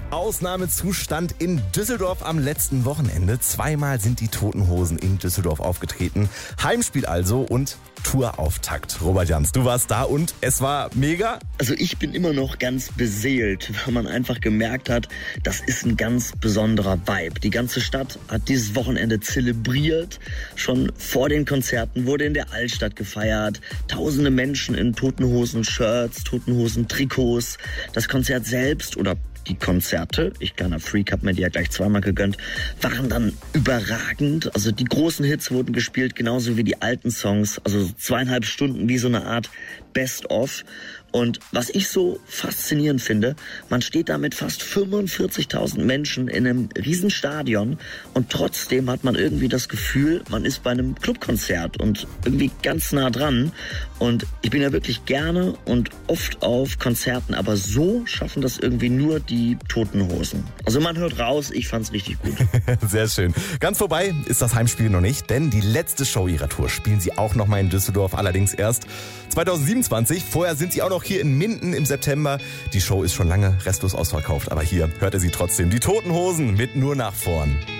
Ausnahmezustand in Düsseldorf am letzten Wochenende. Zweimal sind die Toten Hosen in Düsseldorf aufgetreten. Heimspiel also und Tourauftakt. Robert Jans, du warst da und es war mega? Also ich bin immer noch ganz beseelt, weil man einfach gemerkt hat, das ist ein ganz besonderer Vibe. Die ganze Stadt hat dieses Wochenende zelebriert. Schon vor den Konzerten wurde in der Altstadt gefeiert. Tausende Menschen in Toten Hosen-Shirts, Toten Hosen-Trikots. Das Konzert selbst oder die Konzerte, ich kleiner Freak, hab mir die ja gleich zweimal gegönnt, waren dann überragend. Also die großen Hits wurden gespielt, genauso wie die alten Songs. Also 2,5 Stunden wie so eine Art Best-of. Und was ich so faszinierend finde, man steht da mit fast 45.000 Menschen in einem Riesenstadion und trotzdem hat man irgendwie das Gefühl, man ist bei einem Clubkonzert und irgendwie ganz nah dran. Und ich bin ja wirklich gerne und oft auf Konzerten, aber so schaffen das irgendwie nur die Toten Hosen. Also man hört raus, ich fand's richtig gut. Sehr schön. Ganz vorbei ist das Heimspiel noch nicht, denn die letzte Show ihrer Tour spielen sie auch noch mal in Düsseldorf, allerdings erst 2027. Vorher sind sie auch noch hier in Minden im September. Die Show ist schon lange restlos ausverkauft, aber hier hört ihr sie trotzdem. Die Toten Hosen mit Nur nach vorn.